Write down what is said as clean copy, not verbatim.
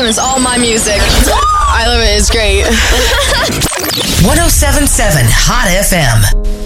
awesome. It's all my music. I love it. It's great. 107.7 Hot FM.